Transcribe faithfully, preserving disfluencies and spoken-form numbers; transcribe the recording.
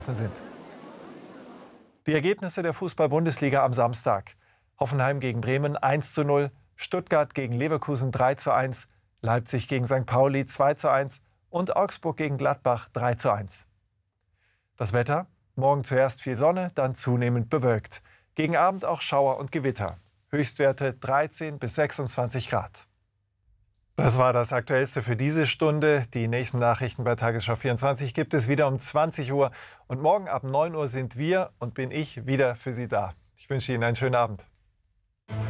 sind. Die Ergebnisse der Fußball-Bundesliga am Samstag. Hoffenheim gegen Bremen eins zu null, Stuttgart gegen Leverkusen drei zu eins, Leipzig gegen Sankt Pauli zwei zu eins und Augsburg gegen Gladbach drei zu eins. Das Wetter? Morgen zuerst viel Sonne, dann zunehmend bewölkt. Gegen Abend auch Schauer und Gewitter. Höchstwerte dreizehn bis sechsundzwanzig Grad. Das war das Aktuellste für diese Stunde. Die nächsten Nachrichten bei Tagesschau vierundzwanzig gibt es wieder um zwanzig Uhr. Und morgen ab neun Uhr sind wir und bin ich wieder für Sie da. Ich wünsche Ihnen einen schönen Abend.